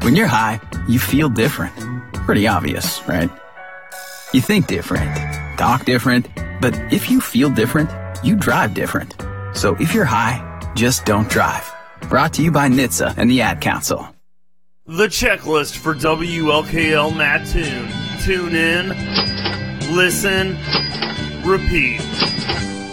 When you're high, you feel different. Pretty obvious, right? You think different, talk different, but if you feel different, you drive different. So if you're high, just don't drive. Brought to you by NHTSA and the Ad Council. The checklist for WLKL Mattoon. Tune in, listen, repeat.